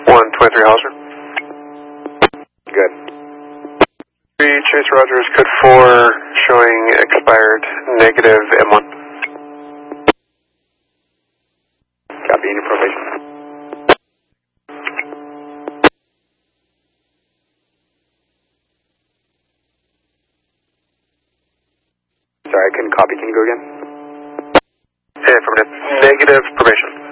123 Hauser. Good. 3 Chase Rogers, code 4, showing expired negative M1. Copy, unit probation. Sorry, I couldn't copy. Can you go again? Affirmative. Negative probation.